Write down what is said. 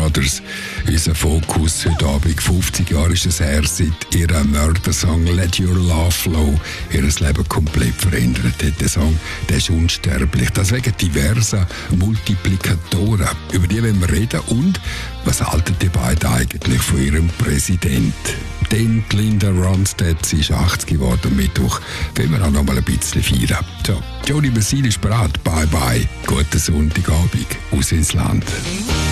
Brothers. Unser Fokus heute Abend. 50 Jahre ist es her, seit ihr Mördersong «Let Your Love Flow» ihr Leben komplett verändert hat. Der Song, der ist unsterblich. Das wegen diverser Multiplikatoren. Über die wollen wir reden. Und was halten die beiden eigentlich von ihrem Präsident? Denn Linda Ronstadt, sie ist 80 geworden am Mittwoch. Wollen wir auch noch mal ein bisschen feiern. So, Jody Basile ist bereit. Bye bye. Guten Sonntagabend. Aus ins Land.